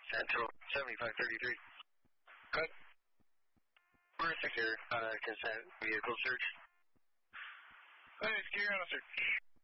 Central 7533. Good. We're secure, consent vehicle search. Hey, secure on a search.